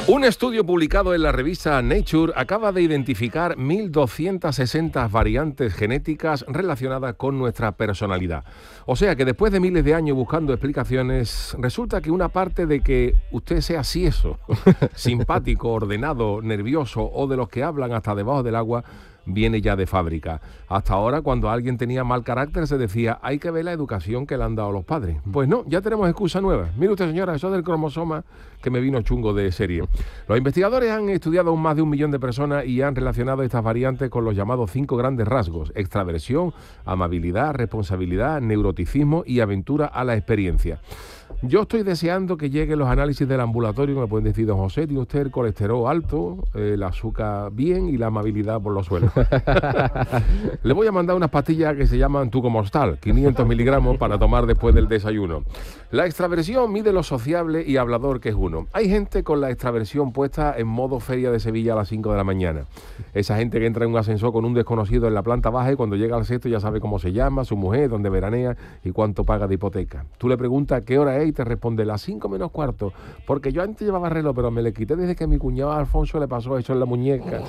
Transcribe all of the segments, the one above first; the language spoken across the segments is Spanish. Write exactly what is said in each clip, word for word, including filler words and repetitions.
Un estudio publicado en la revista Nature acaba de identificar mil doscientas sesenta variantes genéticas relacionadas con nuestra personalidad. O sea que después de miles de años buscando explicaciones, resulta que una parte de que usted sea sieso, simpático, ordenado, nervioso o de los que hablan hasta debajo del agua, viene ya de fábrica. Hasta ahora, cuando alguien tenía mal carácter, se decía, hay que ver la educación que le han dado los padres. Pues no, ya tenemos excusa nueva. Mire usted, señora, eso del cromosoma que me vino chungo de serie. Los investigadores han estudiado a más de un millón de personas y han relacionado estas variantes con los llamados cinco grandes rasgos: extraversión, amabilidad, responsabilidad, neuroticismo y aventura a la experiencia. Yo estoy deseando que lleguen los análisis del ambulatorio, que me pueden decir, don José, tiene usted el colesterol alto, eh, el azúcar bien y la amabilidad por los suelos. Le voy a mandar unas pastillas que se llaman Tú como tal, quinientos miligramos para tomar después del desayuno. La extraversión mide lo sociable y hablador que es uno. Hay gente con la extraversión puesta en modo feria de Sevilla a las cinco de la mañana. Esa gente que entra en un ascensor con un desconocido en la planta baja y cuando llega al sexto ya sabe cómo se llama, su mujer, dónde veranea y cuánto paga de hipoteca. Tú le preguntas qué hora es y te responde las cinco menos cuarto, porque yo antes llevaba reloj, pero me le quité desde que mi cuñado Alfonso le pasó eso en la muñeca.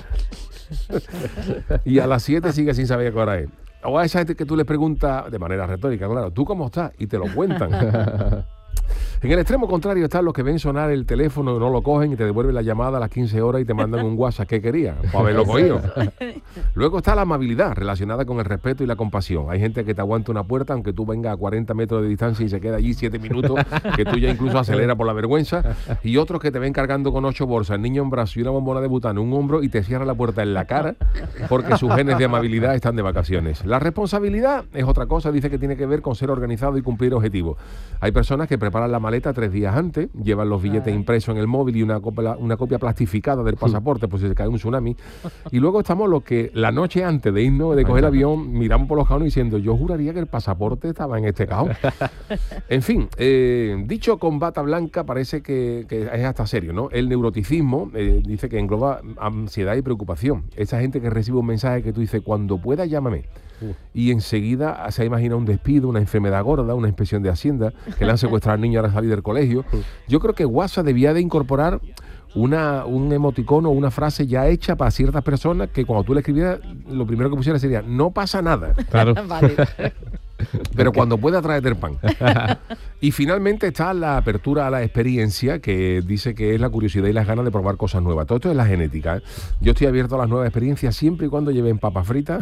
Y a las siete sigue sin saber qué hora es. O a esa gente que tú le preguntas de manera retórica, claro, ¿tú cómo estás? Y te lo cuentan. En el extremo contrario están los que ven sonar el teléfono y no lo cogen y te devuelven la llamada a las quince horas y te mandan un WhatsApp. ¿Qué querías? Pues haberlo cogido. Luego está la amabilidad, relacionada con el respeto y la compasión. Hay gente que te aguanta una puerta aunque tú vengas a cuarenta metros de distancia y se queda allí siete minutos, que tú ya incluso aceleras por la vergüenza. Y otros que te ven cargando con ocho bolsas, el niño en brazo y una bombona de butano en un hombro y te cierra la puerta en la cara porque sus genes de amabilidad están de vacaciones. La responsabilidad es otra cosa, dice que tiene que ver con ser organizado y cumplir objetivos. Hay personas que preparan la maleta tres días antes, llevan los billetes impresos en el móvil y una copia, una copia plastificada del pasaporte por si se cae un tsunami. Y luego estamos los que la noche antes de irnos, de coger el avión, miramos por los cajones diciendo, yo juraría que el pasaporte estaba en este cajón. En fin, eh, dicho con bata blanca, parece que, que es hasta serio, ¿no? El neuroticismo eh, dice que engloba ansiedad y preocupación. Esa gente que recibe un mensaje que tú dices, cuando pueda llámame. Y enseguida se imagina un despido, una enfermedad gorda, una inspección de Hacienda, que le han secuestrado al niño al salir del colegio. Yo creo que WhatsApp debía de incorporar una, un emoticono o una frase ya hecha para ciertas personas que cuando tú le escribieras, lo primero que pusiera sería, no pasa nada. Claro. Vale. Pero cuando pueda tráete el pan. Y finalmente está la apertura a la experiencia, que dice que es la curiosidad y las ganas de probar cosas nuevas. Todo esto es la genética, ¿eh? Yo estoy abierto a las nuevas experiencias siempre y cuando lleven papas fritas.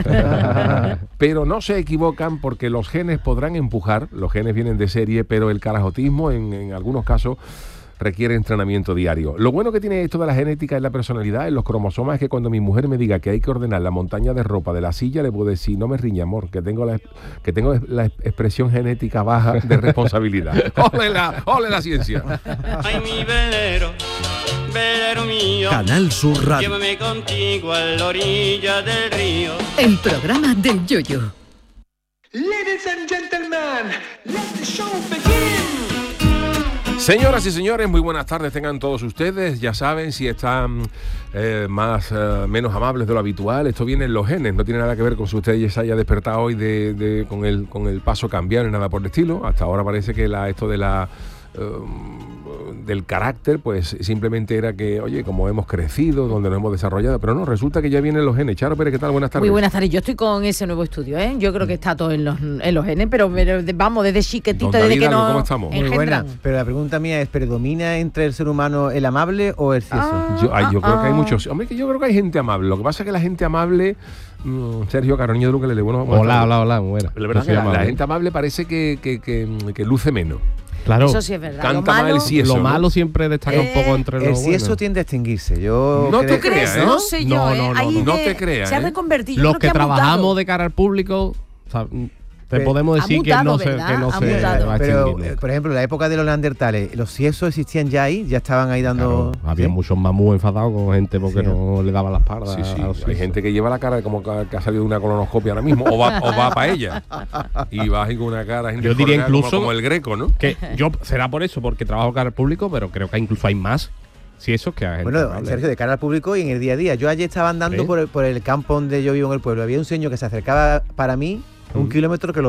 Pero no se equivocan porque los genes podrán empujar, los genes vienen de serie, pero el carajotismo en, en algunos casos requiere entrenamiento diario. Lo bueno que tiene esto de la genética y la personalidad en los cromosomas es que cuando mi mujer me diga que hay que ordenar la montaña de ropa de la silla, le puedo decir, no me riña, amor, que tengo la, que tengo la expresión genética baja de responsabilidad. ¡Ole la, ole la ciencia! Ay, mi velero, velero mío, Canal Sur Radio. Llévame contigo a la orilla del río. El programa del Yoyo. Ladies and gentlemen, let the show begin. Señoras y señores, muy buenas tardes tengan todos ustedes. Ya saben, si están eh, más eh, menos amables de lo habitual, esto viene en los genes, no tiene nada que ver con si usted ya se haya despertado hoy de, de, con, el, con el paso cambiar ni nada por el estilo. Hasta ahora parece que la, esto de la uh, del carácter, pues simplemente era que, oye, como hemos crecido, donde nos hemos desarrollado, pero no, resulta que ya vienen los genes. Charo Pérez, ¿qué tal? Buenas tardes. Muy buenas tardes, yo estoy con ese nuevo estudio, ¿eh? Yo creo que está todo en los, en los genes, pero, pero vamos, desde chiquitito, desde David, que no ¿cómo estamos? Muy buena, pero la pregunta mía es, ¿predomina entre el ser humano el amable o el cieso? Ah, yo ay, yo ah, creo que hay ah. muchos, hombre, que yo creo que hay gente amable. Lo que pasa es que la gente amable, mmm, Sergio Caroniño de Luque, le bueno, Hola, hola, hola, muy buena. La verdad Yo que soy la, la amable. gente amable parece que, que, que, que luce menos. Claro. Eso sí es verdad. Canta Lo malo, más el cieso, Lo ¿no? malo siempre destaca Eh, un poco entre El los cieso buenos. tiende a extinguirse. Yo No creo- te ¿Tú crees? creas, ¿eh? No sé yo, No, ¿eh? no, no, Ahí no. No de- te creas, Se ha ¿eh? reconvertido. Los Yo que creo ha trabajamos mutado. de cara al público, o sea, te Pe- podemos ha decir mutado, que no se, ¿verdad? que no Ha se mutado. va a Pero, extinguir eh, nunca. por ejemplo, en la época de los neandertales, ¿los ciesos existían ya ahí? ¿Ya estaban ahí dando...? Claro, había ¿sí? muchos mamús enfadados con gente porque Sí. no le daban las pardas. Sí, sí. a los Hay suizos. gente que lleva la cara como que, que ha salido de una colonoscopia ahora mismo, o va, o va para ella. Y va ahí con una cara. gente Yo diría jornada como- incluso- Como el greco, ¿no? Que yo será por eso, porque trabajo cara al público, pero creo que incluso hay más si eso que hay gente Bueno, amable. Sergio, de cara al público y en el día a día. Yo ayer estaba andando ¿Sí? por el, por el campo donde yo vivo en el pueblo. Había un señor que se acercaba para mí un Mm. kilómetro que lo vi.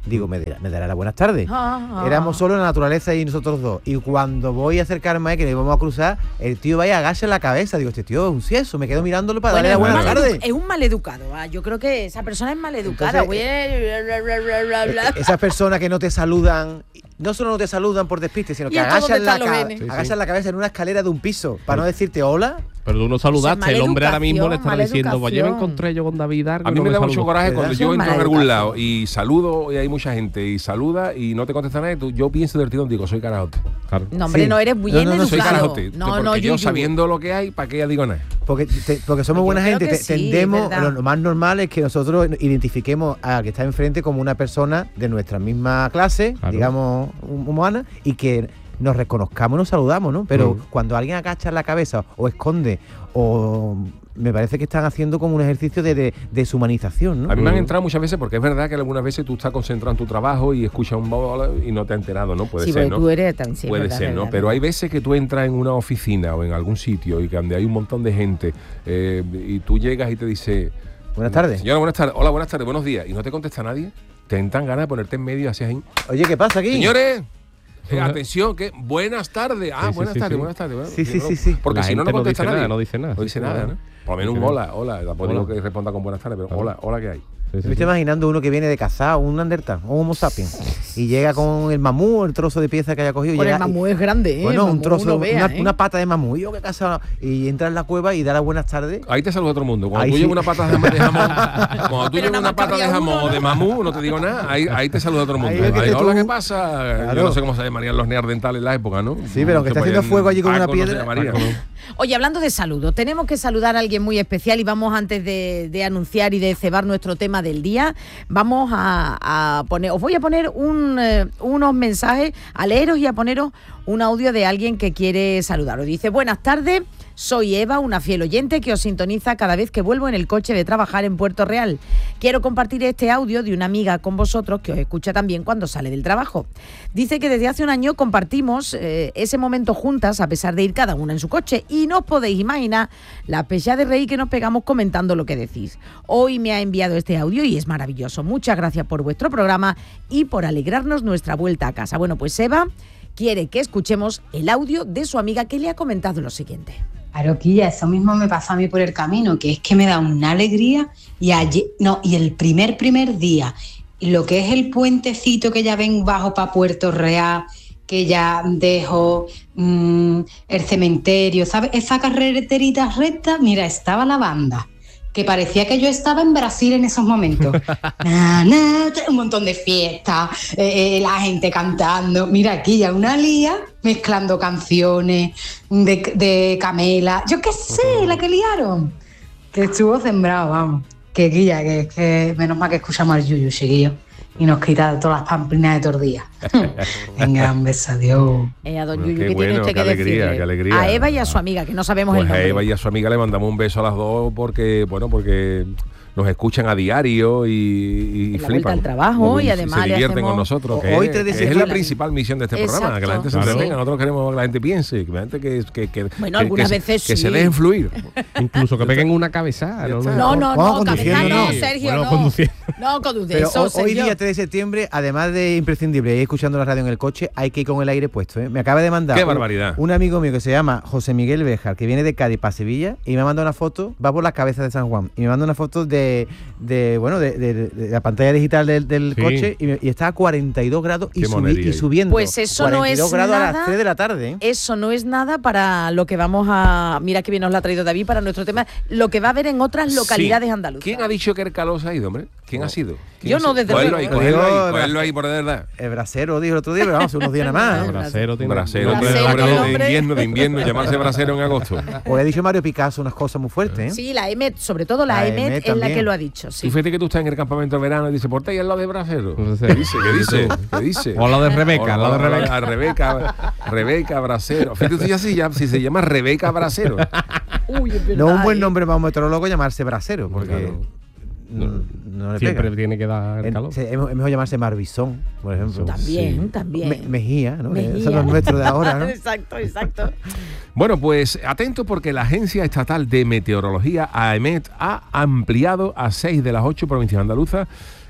digo, me dará, me dará las buenas tardes. Ah, ah. Éramos solo la naturaleza y nosotros dos. Y cuando voy a acercarme a él, que le vamos a cruzar, el tío va y agacha la cabeza. Digo, este tío es un cieso. Me quedo mirándolo para Bueno, darle las es, un buenas maledu- tardes. es un maleducado. ah, Yo creo que esa persona es maleducada. Entonces, Voy a- bla, bla, bla, bla, bla. Esas personas que no te saludan, no solo no te saludan por despiste, sino ¿Y que esto dónde agachan, la, están los ca- genes? Sí, sí. agachan la cabeza en una escalera de un piso para no decirte hola. Pero tú no saludaste, el hombre ahora mismo le está mala diciendo, pues ya me educación. encontré yo con David Argo. A mí no me da saludó". mucho coraje ¿Verdad? cuando Eso yo es entro en mala algún educación. lado y saludo y hay mucha gente y saluda y no te contesta nadie, tú, yo pienso del tirón, digo, soy carajote. Claro. No, hombre, Sí. no eres No, bien no, no, Soy educado. carajote. No, porque no, yo Yuyu. sabiendo lo que hay, ¿para qué ya digo nada? Porque, te- porque somos Yo buena creo gente, que te- sí, tendemos, verdad. lo más normal es que nosotros identifiquemos a que está enfrente como una persona de nuestra misma clase, Claro. digamos, hum- humana, y que nos reconozcamos, nos saludamos, ¿no? Pero Mm. cuando alguien agacha la cabeza o esconde o... Me parece que están haciendo como un ejercicio de, de deshumanización, ¿no? A mí me han Mm. entrado muchas veces porque es verdad que algunas veces tú estás concentrado en tu trabajo y escuchas un bola y no te has enterado, ¿no? Puede Sí, ser, porque ¿no? tú eres también. Sí, Puede verdad, ser, ¿no? verdad, Pero verdad. hay veces que tú entras en una oficina o en algún sitio y que donde hay un montón de gente eh, y tú llegas y te dice... Buenas tardes. Señora, buenas tardes. Hola, buenas tardes, buenos días. Y no te contesta nadie. Te entran ganas de ponerte en medio así ahí. Oye, ¿qué pasa aquí? Señores, eh, atención, que buenas tardes. Ah, Sí, sí, buenas sí, tardes, sí. buenas tardes. Bueno, Sí, sí, no, sí, sí. Porque La si no, no gente no contesta dice nadie. nada, no dice nada, No sí, dice sí, nada, claro. ¿no? Por lo menos un Dice hola, hola. Tampoco digo Hola. que responda con buenas tardes, pero Claro. hola, hola, ¿qué hay? Sí, sí, Me estoy sí. imaginando uno que viene de cazar, un Neandertal, un Homo sapiens, y llega con el mamú, el trozo de pieza que haya cogido. y Bueno, el llega y- mamú es grande, ¿eh? Bueno, El un mamú trozo, uno vea, una, ¿eh? una pata de mamú. Yo que casa y entra en la cueva y da las buenas tardes. Ahí te saluda todo el mundo. Cuando Ahí tú sí. llevas una pata de, de jamón, cuando tú Pero llevas nada una más pata de cabría jamón uno, o de ¿no? mamú, no te digo nada, ahí, ahí te saluda todo el mundo. Ahí es que Ahí, te hola, tú- ¿qué pasa? Claro. Yo no sé cómo se llamarían los neandertales en la época, ¿no? Sí, pero aunque Se esté haciendo podían- fuego allí con una Paco no se piedra- llamaría, Paco ¿no? Oye, hablando de saludos, tenemos que saludar a alguien muy especial y vamos, antes de, de anunciar y de cebar nuestro tema del día, vamos a, a poner, os voy a poner un, eh, unos mensajes, a leeros y a poneros un audio de alguien que quiere saludaros. Dice, buenas tardes, soy Eva, una fiel oyente que os sintoniza cada vez que vuelvo en el coche de trabajar en Puerto Real. Quiero compartir este audio de una amiga con vosotros que os escucha también cuando sale del trabajo. Dice que desde hace un año compartimos eh, ese momento juntas a pesar de ir cada una en su coche y no os podéis imaginar la pella de reír que nos pegamos comentando lo que decís. Hoy me ha enviado este audio y es maravilloso. Muchas gracias por vuestro programa y por alegrarnos nuestra vuelta a casa. Bueno, pues Eva quiere que escuchemos el audio de su amiga que le ha comentado lo siguiente. Aroquilla, eso mismo me pasa a mí por el camino, que es que me da una alegría y ayer, no, y el primer primer día, y lo que es el puentecito que ya ven bajo para Puerto Real, que ya dejo mmm, el cementerio, ¿sabes? Esa carreterita recta, mira, estaba la banda, que parecía que yo estaba en Brasil en esos momentos. Na, na, un montón de fiestas, eh, eh, la gente cantando. Mira, aquí ya una lía mezclando canciones de, de Camela. Yo qué sé, la que liaron. Que estuvo sembrado, vamos. Que guilla, que, que menos mal que escuchamos al Yuyu, chiquillo. Y nos quita todas las pamplinas de todos los días. Venga, un beso, adiós. Eh, a don Bueno, Yuyu, qué ¿qué tiene bueno, usted qué que alegría, decirle? qué alegría. A Eva y a su amiga, que no sabemos Pues el a nombre. Eva y a su amiga le mandamos un beso a las dos porque, bueno, porque nos escuchan a diario y, y En la vuelta flipan. al trabajo y además se le divierten hacemos- con nosotros. Que Hoy es, tres de que es la septiembre. principal misión de este programa, que la gente se Exacto, entretenga. sí. Nosotros queremos que la gente piense, que la gente que, que, que, Bueno, que- algunas que, veces que sí. se dejen fluir. Incluso que peguen una cabezada. Ya ¿no? está. No, no, Vamos no, cabeza conduciendo, no, no. Sergio, Bueno, no. conduciendo. No, conduce Pero eso, hoy, hoy Sergio. día tres de septiembre, además de imprescindible ir escuchando la radio en el coche, hay que ir con el aire puesto, ¿eh? Me acaba de mandar ¡Qué un- barbaridad! Un, amigo mío que se llama José Miguel Béjar, que viene de Cádiz para Sevilla, y me ha mandado una foto, va por las cabezas de San Juan, y me manda una foto de, de bueno, de, de- de la pantalla digital del, del Sí. coche, y, me- y está a cuarenta y dos grados y, Qué subi- monería y ahí. subiendo. Pues eso no cuarenta y dos es grados a nada. las tres de la tarde, ¿eh? Eso no es nada para lo que vamos a... Mira que bien nos lo ha traído David para nuestro tema. Lo que va a haber en otras localidades Sí. andaluzas. ¿Quién ha dicho que el calor se ha ido, hombre? ¿Quién ha sido? ¿Quién Yo ha no, sido? desde Cógelo luego, ahí, ¿eh? cógelo ahí, Cogió- cógelo ahí por de verdad. El brasero dijo el otro día, pero vamos, unos días nada más. El ¿eh? brasero tiene Brasero, Brasero, tiene nombre de- qué de nombre. invierno, de invierno, llamarse brasero en agosto. Pues ha dicho Mario Picasso unas cosas muy fuertes, ¿eh? Sí, la E M E T, sobre todo la, La E M E T, E M E T es la también. que lo ha dicho. Sí. Tú fíjate que tú estás en el campamento de verano y dices, ¿por ahí al lado de brasero? No sé. ¿Qué dice? ¿Qué dice? ¿Qué dice? O la de Rebeca, O la de Rebeca. A Rebeca, Rebeca Brasero. Fíjate tú ya si, ya, si se llama Rebeca Brasero. Uy, es verdad, No un buen ¿eh? nombre para un meteorólogo llamarse brasero, porque Claro. no, no le Siempre pega. tiene que dar En- calor. se- es es mejor llamarse Marbizón, por ejemplo. También, Sí. también. Me- Mejía, ¿no? Que Mejía. Son los nuestros de ahora, ¿no? Exacto, exacto. Bueno, pues atento porque la Agencia Estatal de Meteorología, A E M E T, ha ampliado a seis de las ocho provincias andaluzas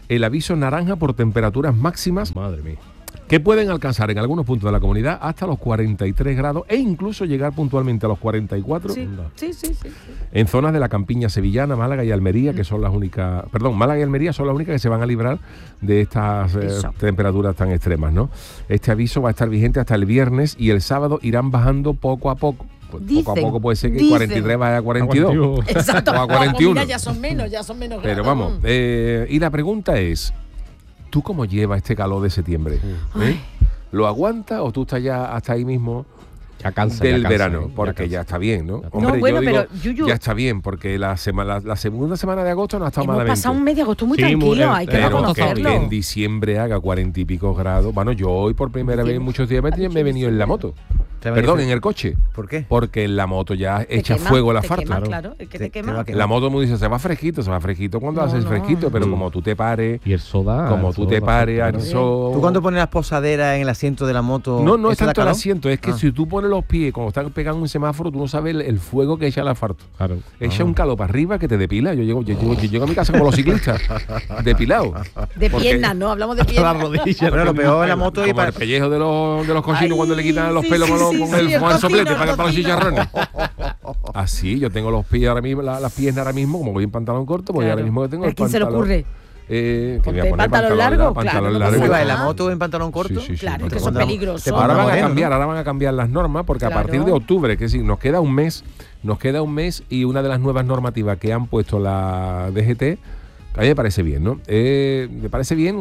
el aviso naranja por temperaturas máximas Madre mía. que pueden alcanzar en algunos puntos de la comunidad hasta los cuarenta y tres grados e incluso llegar puntualmente a los cuarenta y cuatro Sí, sí, sí, sí, sí. en zonas de la campiña sevillana, Málaga y Almería, que son las únicas, perdón, Málaga y Almería son las únicas que se van a librar de estas eh, Eso. temperaturas tan extremas, ¿no? Este aviso va a estar vigente hasta el viernes y el sábado irán bajando poco a poco. Pues poco a Dicen, poco puede ser que dicen. cuarenta y tres vaya a cuarenta y dos. Exacto. O a No, pues cuarenta y uno. mira, ya son menos, ya son menos Pero grados. vamos, eh, y la pregunta es, ¿tú cómo llevas este calor de septiembre? ¿Eh? ¿Lo aguantas o tú estás ya hasta ahí mismo Ya cansa, del ya cansa, verano? ya Porque cansa. ya está bien, ¿no? No, Hombre, bueno, yo digo, pero, Yuyu, ya está bien, porque la, sema- la, la segunda semana de agosto no ha estado Hemos malamente. pasado un mes de agosto muy Sí, tranquilo, muy- hay que pero Pero que, reconocerlo. que en diciembre haga cuarenta y pico grados. Bueno, yo hoy por primera vez en muchos días me, me he venido en la moto. Te va a Perdón, decir- en el coche. ¿Por qué? Porque en la moto ya Te echa quema, fuego el te asfalto. quema, Claro. claro, es que Te- te te quema. va a quemar. La moto, como dice, se va fresquito, se va fresquito cuando No, haces no. fresquito, pero Mm. como tú te pares, Y el soda. como el tú soda te pares, bastante, al ¿no? sol. ¿Tú cuando pones las posaderas en el asiento de la moto? No, no es eso da tanto el calor? asiento, es que Ah. si tú pones los pies cuando están pegando un semáforo, tú no sabes el, el fuego que echa el asfalto. Claro. Echa un calor para arriba que te depila. Yo llego, yo, llego, yo llego a mi casa como los ciclistas, depilado. De Porque- piernas, ¿no? Hablamos de Hasta la piernas. rodilla. Bueno, lo peor en la moto y Como para... el pellejo de los, de los cochinos Ay, cuando le quitan los sí, pelos sí, con, los- sí, con sí, el, el con el soplete cocino, para, el para los cocino. chicharrones. Así, yo tengo los pies ahora mismo, la- las piernas ahora mismo, como voy en pantalón corto, pues Claro. ahora mismo que tengo ¿A el quién se le pantalón. ocurre? Eh, que me voy a Ponte poner pantalón largo, largo, claro, pantalón no largo. ¿Qué pasa va en la nada. moto o en pantalón corto? Sí, sí, sí. Claro, es Te que son pondrá- peligrosos. te Ahora pondrá van a moreno, cambiar, ¿no? ahora van a cambiar las normas porque Claro. a partir de octubre, que sí, nos queda un mes, nos queda un mes y una de las nuevas normativas que han puesto la D G T, a mí me parece bien, ¿no? Eh, me parece bien,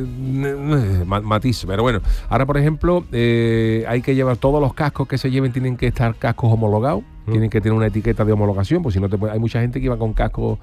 eh, ma- matiz, pero bueno, ahora por ejemplo, eh, hay que llevar todos los cascos que se lleven, tienen que estar cascos homologados, Mm. tienen que tener una etiqueta de homologación, pues si no te puede- hay mucha gente que iba con cascos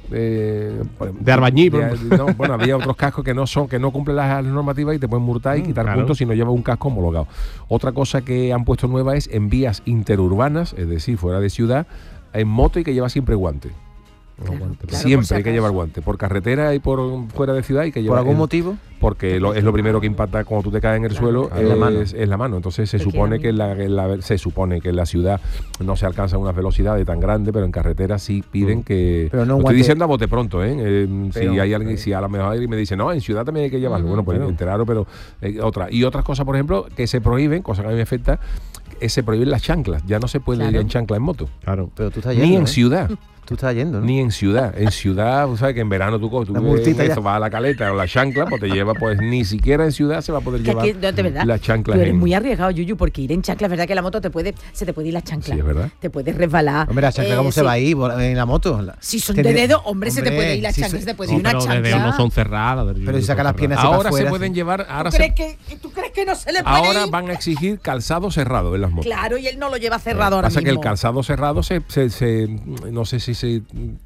eh, De albañil, de- por- no, bueno, había otros cascos que no son, que no cumplen las normativas y te pueden multar y quitar claro. puntos si no llevas un casco homologado. Otra cosa que han puesto nueva es en vías interurbanas, es decir, fuera de ciudad, en moto hay que llevar siempre guante. Claro, claro, por siempre si hay que acaso. llevar guante. Por carretera y por fuera de ciudad hay que ¿Por llevar. algún en- motivo? Porque lo- es lo primero que impacta cuando tú te caes en el Claro, suelo, claro. es, La mano. es la mano. Entonces se Te supone queda que en la, en la- se supone que en la ciudad no se alcanzan unas velocidades tan grandes, pero en carretera sí piden que. Pero no lo estoy guante- diciendo a bote pronto, ¿eh? Eh, Pero- si hay alguien, si a lo mejor alguien me dice, no, en ciudad también hay que llevarlo. Bueno, pues Claro. enteraron, pero eh, otra. Y otras cosas, por ejemplo, que se prohíben, cosa que a mí me afecta, es se prohíben las chanclas. Ya no se puede ir Claro. en chancla en moto. Claro. Pero tú estás yendo, Ni en ¿no? ciudad. Tú estás yendo, ¿no? Ni en ciudad. En ciudad, tú sabes que en verano tú, coges, tú La ves multita ya. eso, vas a la caleta o la chancla, pues te lleva, pues ni siquiera en ciudad se va a poder Que llevar aquí, no, de verdad, las chanclas. tú eres en- muy arriesgado, Yuyu, porque ir en chancla, es verdad que la moto te puede, se te puede ir la chancla. Sí, es verdad. Te puedes resbalar. Hombre, la chancla, Eh, ¿cómo se sí. va a ir por- en la moto? La- Si son Tener- de dedo, hombre, se te Hombre, puede ir la si chancla, so- se te puede Sí, ir una pero chancla. desde no son cerradas. las de Pero si Yuyu saca son las cerradas. piernas así Ahora para se afuera, pueden sí. llevar, ahora, ¿Tú, se- crees que, ¿Tú crees que no se le puede ahora ir? van a exigir calzado cerrado en las motos. Claro, y él no lo lleva cerrado ahora Pasa mismo. que el calzado cerrado se, se- se- no sé si se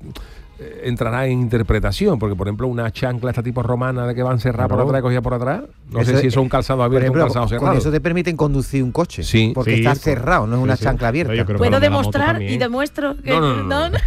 eh, entrará en interpretación, porque por ejemplo una chancla esta tipo romana de que van cerradas por Claro. atrás y cogida por atrás, no Eso sé si es- eso es un calzado Por abierto o ejemplo, un calzado con cerrado. eso te permiten conducir un coche. Sí. Porque Sí, está pues, cerrado, no es sí, una sí. chancla abierta. Yo creo que ¿Puedo lo de la moto demostrar también. y demuestro que No, no, no, no.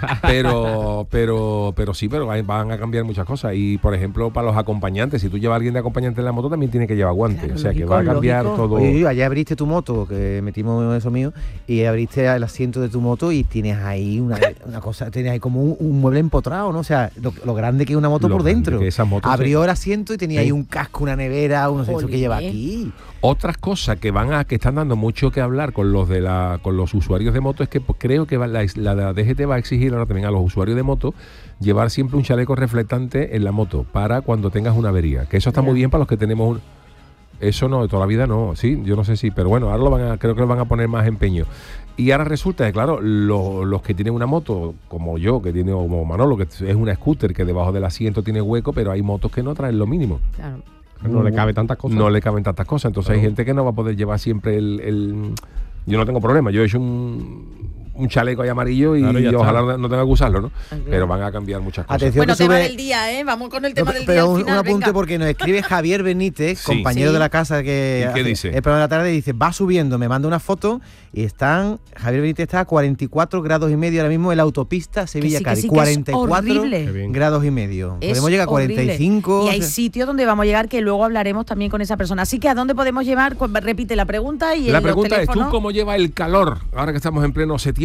pero, pero, pero sí, pero hay- van a cambiar muchas cosas. Y por ejemplo, para los acompañantes, si tú llevas a alguien de acompañante en la moto, también tiene que llevar guantes. Claro, o sea que lógico, va a cambiar lógico. todo. Oye, Yuyu, ayer abriste tu moto, que metimos eso mío, y abriste el asiento de tu moto y tienes ahí una, una cosa, tienes ahí como un, un mueble empotrado, ¿no? O sea, lo, lo grande que es una moto Lo por grande dentro. que esas motos Abrió el asiento y tenía Sí. ahí un casco, una nevera, unos eso que lleva Jolín. aquí. Otras cosas que van a que están dando mucho que hablar con los de la con los usuarios de moto es que pues, creo que va- la, la, la D G T va a exigir ahora también a los usuarios de moto llevar siempre un chaleco reflectante en la moto para cuando tengas una avería. Que eso está muy bien para los que tenemos un, eso no, de toda la vida no, sí, yo no sé si, pero bueno, ahora lo van a, creo que lo van a poner más empeño. Y ahora resulta que, claro, lo- los que tienen una moto, como yo, que tiene, como Manolo, que es una scooter, que debajo del asiento tiene hueco, pero hay motos que no traen lo mínimo. Claro. No le cabe tantas cosas. No le caben tantas cosas. Entonces hay Claro. gente que no va a poder llevar siempre el... el- Yo no tengo problema, yo he hecho un, un chaleco ahí amarillo y, Claro, ya y está. ojalá no tenga que usarlo, ¿no? claro. Pero van a cambiar muchas cosas. Atención. Bueno, que tema sube- del día, ¿eh? Vamos con el No, tema pe- del pero día al un, final, un apunte venga. porque nos escribe Javier Benítez, Sí. compañero Sí. de la casa que ¿Y qué hace dice? el programa de la tarde, dice, va subiendo, me manda una foto y están, Javier Benítez está a cuarenta y cuatro grados y medio ahora mismo en la autopista Que sí, que Sevilla-Cádiz, sí, que es cuarenta y cuatro horrible. Qué bien. grados y medio. Es Podemos llegar a cuarenta y cinco. horrible. Y hay o sea, sitios donde vamos a llegar que luego hablaremos también con esa persona. Así que ¿a dónde podemos llevar? Cu- Repite la pregunta y La el pregunta es, ¿tú teléfono. cómo llevas el calor ahora que estamos en pleno septiembre?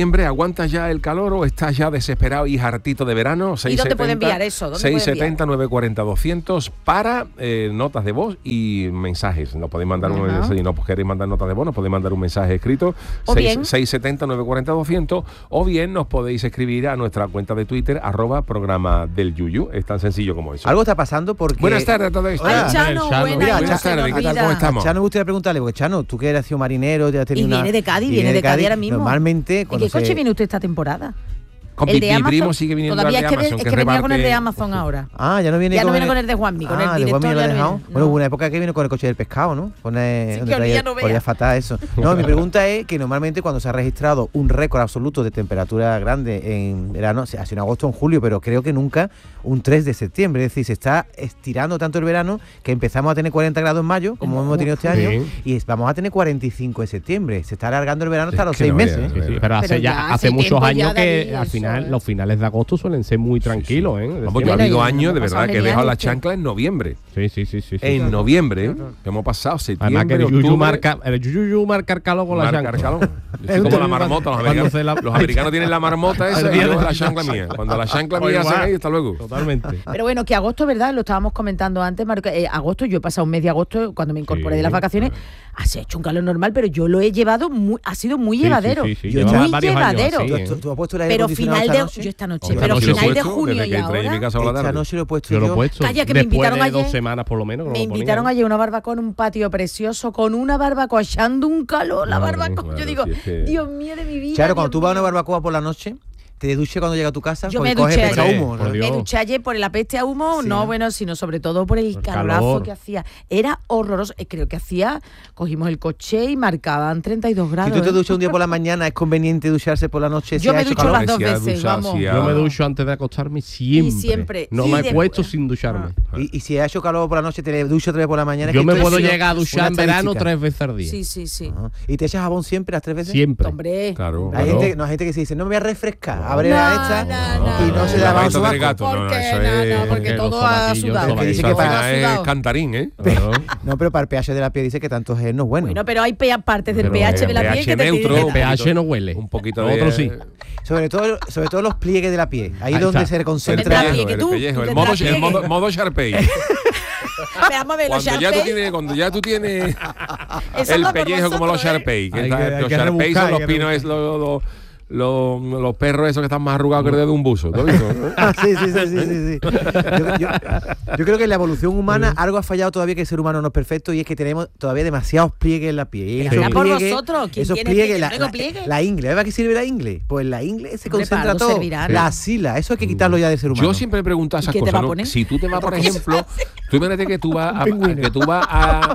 noviembre, ¿aguantas ya el calor o estás ya desesperado y hartito de verano? ¿Y dónde puede enviar eso? ¿Dónde puede seiscientos setenta, novecientos cuarenta, doscientos para eh, notas de voz y mensajes. Nos podéis mandar un, Ajá. si no queréis mandar notas de voz, nos podéis mandar un mensaje escrito. O bien. seiscientos setenta, novecientos cuarenta, doscientos o bien nos podéis escribir a nuestra cuenta de Twitter, arroba programa del Yuyu. Es tan sencillo como eso. Algo está pasando porque... Buenas tardes a todos. Ay, Hola. Chano, Chano. buena, Mira, no buenas se tardes, nos ¿qué tal? olvida. ¿Cómo estamos? Chano, me gustaría preguntarle, porque Chano, tú que eres sido marinero, ya has tenido Y una- viene de Cádiz, y viene de Cádiz ahora mismo. Normalmente... ¿En cuando qué coche se- viene usted esta temporada? Con El mi, de mi Amazon. primo sigue viniendo Todavía al de es que, ve- Amazon, es que que venía con el de reparte- Amazon ahora. Ah, ya no viene Ya con no viene con el de Juanmi, con el ah, de director Juanmi ya ya lo he no dejado. viene, Bueno, no. hubo una época que vino con el coche del pescado, ¿no? Pone, Sí, donde que olía, traía- no vea. olía fatal eso. No, mi pregunta es que normalmente cuando se ha registrado un récord absoluto de temperatura grande en verano, se- ha sido en agosto o en julio, pero creo que nunca un tres de septiembre. Es decir, se está estirando tanto el verano que empezamos a tener cuarenta grados en mayo, como hemos tenido este año, Sí. y es- vamos a tener cuarenta y cinco de septiembre. Se está alargando el verano hasta Es los que seis no meses. veas, ¿eh? Sí, sí, pero hace Pero ya ya hace hace muchos tiempo años ya, que David, al eso, final ¿eh? los finales de agosto suelen ser muy tranquilos, ¿eh? Vamos, yo Decía- ha Bueno, habido y años de hemos verdad pasado que he dejado la genial, chancla en noviembre. Sí, sí, sí, sí. sí. En noviembre, que hemos pasado septiembre, Además que el octubre, yuyu marca, el yuyu marca el calor con la marcar chancla. calor. Yo soy como la marmota, los Cuando americanos, se la- los americanos tienen la marmota esa y día yo de- la chancla mía. Cuando la chancla Pues mía igual. se cae, hasta luego. Totalmente. Pero bueno, que agosto, ¿verdad? Lo estábamos comentando antes, Marco. Eh, agosto, yo he pasado un mes de agosto cuando me incorporé Sí, de las vacaciones. Ha hecho un calor normal, pero yo lo he llevado muy, ha sido muy Sí, llevadero. sí, sí, sí. Yo Lleva muy varios años llevadero. así, ¿Tú, ¿eh? tú- tú has puesto el aire Pero acondicionado final esta de noche? yo esta noche, Hombre, pero no, sí lo he final de puesto, junio desde y que entré en mi ahora. casa por la Esta tarde. noche lo he puesto Yo yo. lo he puesto. Calla, que me Después invitaron de ayer. dos semanas por lo menos. que Me lo invitaron ponía. ayer a una barbacoa en un patio precioso, con una barbacoa echando un calor, la Madre barbacoa. mía, yo claro, digo, si es que- Dios mío de mi vida. Claro, Dios cuando tú vas a una mío. barbacoa por la noche, te duches cuando llegas a tu casa, Yo porque me coges duché pecha ayer. humo. ¿no? Por Dios. Me duché ayer por el apeste a humo, Sí, no ¿no? bueno, sino sobre todo por el El calorazo calor. que hacía. Era horroroso. Eh, Creo que hacía, cogimos el coche y marcaban treinta y dos Si grados. tú te ¿eh? duchas un día por la mañana, ¿es conveniente ducharse por la noche? Yo si me ha hecho ducho calor? las dos Si ha veces, duchado, vamos. si ha- Yo me Ah. ducho antes de acostarme siempre. siempre, No y me he después. puesto sin ducharme. Y, y si ha hecho calor por la noche, te duchas otra vez por la mañana. Yo que me esto puedo es llegar a una duchar en verano estadística. tres veces al día. Sí, sí, sí. Ajá. ¿Y te echas jabón siempre las tres veces? Siempre. Hombre. Claro. Hay Claro. gente, no, hay gente que se dice, no me voy a refrescar, abre No, la esta no, no, y no, no, se no, la no, va a Eso su del gato, ¿Por no, no, qué? eso No, es... no, porque porque todo los ha sobaquillos, sudado. sobaquillos. dice Eso que al para- final es sudado. cantarín, ¿eh? Claro. No, pero para el pH de la piel dice que tanto es no es bueno. Bueno, pero hay pe- partes del Pero pH de la pH piel que te neutro, tienen El que- pH no huele. Un poquito Lo de... otro sí. sobre, todo, sobre todo los pliegues de la piel. Ahí Ahí donde está. se El concentra. Tendrá pellejo, pliegue, el tú, pellejo, tú el tendrás modo, el pliegue. modo, modo Sharpei. Veamos a ver los Cuando ya, tú Sharpei. tienes, cuando ya tú tienes Eso el va por pellejo como los vosotros, ¿eh? Sharpei. Que Hay está- que- hay los que Sharpei rebuscar, son hay los que pinos, es los, los, los, los perros esos que están más arrugados que el dedo de un buzo. ¿Tú has visto? Ah, sí, sí, sí, sí, sí, sí. Yo, yo- yo creo que en la evolución humana algo ha fallado todavía, que el ser humano no es perfecto, y es que tenemos todavía demasiados pliegues en la piel. Y Pero esos será por pliegues- vosotros, ¿quién esos tiene pliegues, pliegue? la, ¿Yo tengo la- pliegue? la ingle, ¿para qué sirve la ingle? Pues la ingle se Hombre, concentra para algo todo. servirá, ¿no? La sila, eso hay que quitarlo ya del ser humano. Yo siempre me pregunto esas ¿Y qué te cosas. va a ¿no? poner? Si tú te vas, por ejemplo, tú imagínate que tú vas a, que tú vas a,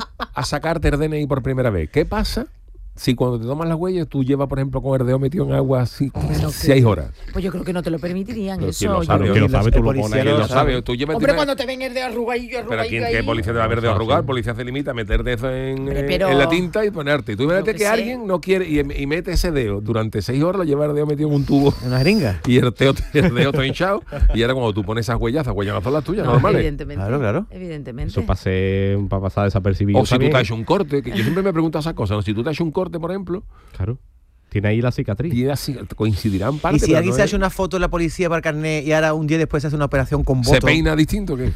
a sacarte el D N I por primera vez. ¿Qué pasa si cuando te tomas las huellas tú llevas, por ejemplo, con el dedo metido en agua así Bueno, seis horas? Pues yo creo que no te lo permitirían Pero eso. ¿quién lo yo sabe? creo ¿Quién que- lo sabe? Tú el lo policía pones ahí. ¿Quién lo lo sabe. sabe? Tú llevas Hombre, tú- cuando te ven el de arrugadillo, Pero arrugadillo ¿quién, ahí. ¿qué policía te va a ver de arrugar? El policía se limita a meterte eso en, Hombre, en- pero- en la tinta y ponerte. Tú imagínate Yo qué que sé. alguien no quiere y, y mete ese dedo durante seis horas, lo lleva el dedo metido en un tubo Una jeringa. y el dedo, el dedo todo hinchado. Y ahora cuando tú pones esas huellas, esas huellas no son las tuyas, No, normales. evidentemente. Claro, claro. Evidentemente. Eso pase, para pasar desapercibido. O si tú también. te has hecho un corte, que yo siempre me pregunto esas cosas, ¿no? Si tú te has hecho un corte, por ejemplo, Claro. Tiene ahí la cicatriz. y así, coincidirán parte. Y si pero alguien no se ha es- hecho una foto en la policía para el carnet y ahora un día después se hace una operación con ¿Se voto. peina distinto que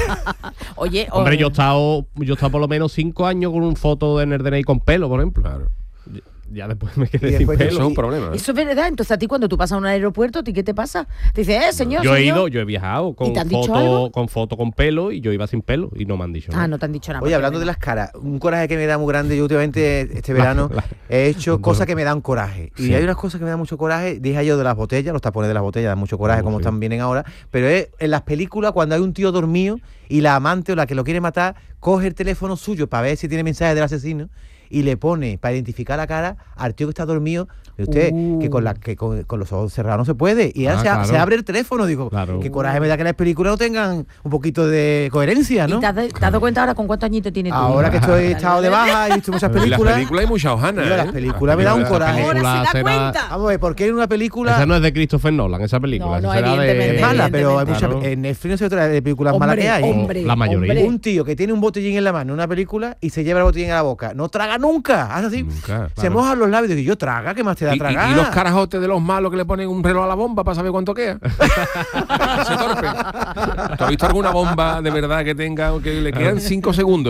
Oye, o- Hombre, yo he estado, yo he estado por lo menos cinco años con un foto en el D N I con pelo, por ejemplo. Claro. Ya después me Y quedé sin después te- pelo. Eso es un problema. ¿eh? Eso es verdad. Entonces a ti cuando tú pasas a un aeropuerto, ¿a ti qué te pasa? Te dices, eh, señor, Yo he señor. ido, yo he viajado ¿Y con te han dicho foto, algo? con foto con pelo y yo iba sin pelo y no me han dicho Ah, nada. no te han dicho nada. Oye, porque hablando de las caras, un coraje que me da muy grande, yo últimamente este verano la- he hecho Bueno. cosas que me dan coraje. Y Sí. hay unas cosas que me dan mucho coraje, dije yo de las botellas, los tapones de las botellas dan mucho coraje Oh, como sí. están vienen ahora, pero es en las películas cuando hay un tío dormido y la amante o la que lo quiere matar coge el teléfono suyo para ver si tiene mensajes del asesino y le pone para identificar la cara al tío que está dormido. Y usted, Uh. que, con, la, que con, con los ojos cerrados no se puede. Y ahora Ah, se, a- claro. se abre el teléfono. Digo, Claro. qué coraje me da que las películas no tengan un poquito de coherencia, ¿no? ¿Y te has, de- te has dado cuenta ahora con cuántos añitos tienes tú? Ahora que estoy estado de baja y he visto muchas Y las películas. películas hay mucha hojana. Mira, las ¿eh? películas me dan un Las coraje. Ahora se da será- cuenta. Vamos a ver, ¿por qué en una película Esa no es de Christopher Nolan, esa película. No, no, esa será evidentemente. es mala, pero hay evidentemente. muchas Claro. en Netflix no sé otra de películas malas Hombre, que hay? hombre, La mayoría. hombre. Un tío que tiene un botellín en la mano en una película y se lleva el botellín a la boca. No traga nunca. Hace así, Nunca, se claro. mojan los labios. Digo, yo traga, ¿qué más te da Y, y- tragar? y los carajotes de los malos que le ponen un reloj a la bomba para saber cuánto queda. Ese torpe. ¿Tú has visto alguna bomba de verdad que tenga que le quedan cinco segundos?